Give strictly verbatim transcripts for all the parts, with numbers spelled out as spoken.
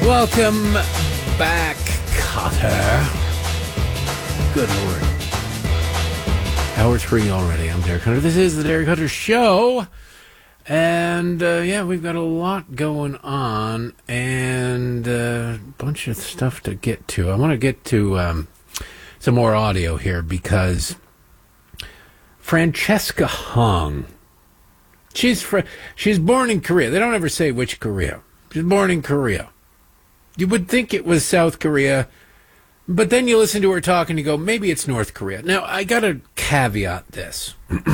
Welcome back, Cotter. Good Lord. Hour three already. I'm Derek Hunter. This is the Derek Hunter Show. And, uh, yeah, we've got a lot going on and a bunch of stuff to get to. I want to get to um, some more audio here because Francesca Hong, she's fr- she's born in Korea. They don't ever say which Korea. She's born in Korea. You would think it was South Korea, but then you listen to her talk and you go, maybe it's North Korea. Now, I got to caveat this.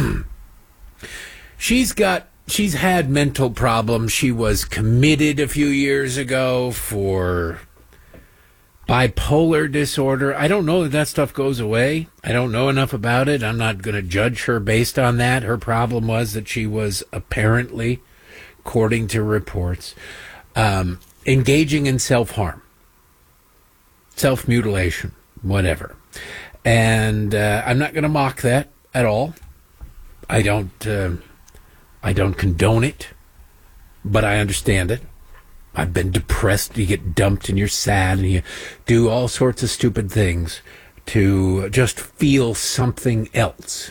she's got, she's had mental problems. She was committed a few years ago for bipolar disorder. I don't know that that stuff goes away. I don't know enough about it. I'm not going to judge her based on that. Her problem was that she was apparently, according to reports, um, engaging in self-harm, self-mutilation, whatever. And uh, I'm not going to mock that at all. I don't, uh, I don't condone it, but I understand it. I've been depressed. You get dumped and you're sad and you do all sorts of stupid things to just feel something else.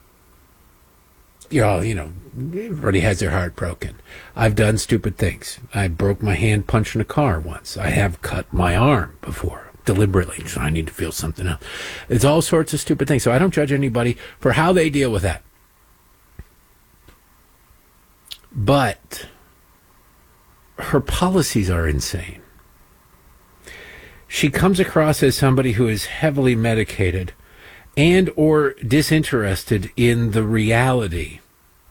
You know, you know, everybody has their heart broken. I've done stupid things. I broke my hand punching a car once. I have cut my arm before, deliberately, so I need to feel something else. It's all sorts of stupid things. So I don't judge anybody for how they deal with that. But her policies are insane. She comes across as somebody who is heavily medicated and or disinterested in the reality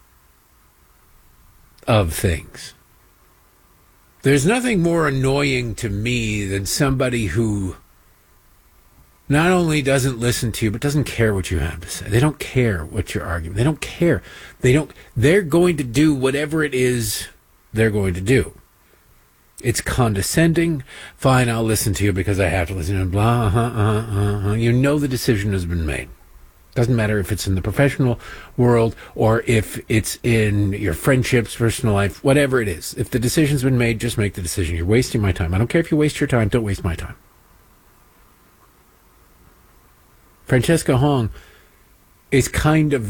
of things. There's nothing more annoying to me than somebody who not only doesn't listen to you, but doesn't care what you have to say. They don't care what you're arguing. They don't care. They don't, they're going to do whatever it is they're going to do. It's condescending. Fine, I'll listen to you because I have to listen to you. Blah, uh-huh, uh-huh, uh-huh. You know the decision has been made. Doesn't matter if it's in the professional world or if it's in your friendships, personal life, whatever it is. If the decision's been made, just make the decision. You're wasting my time. I don't care if you waste your time. Don't waste my time. Francesca Hong is kind of